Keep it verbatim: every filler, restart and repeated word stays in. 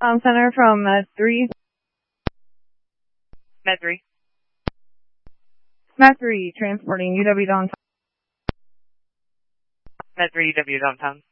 Um, Center from Med three. Med three. Med three, transporting U W downtown. Med three, U W downtown.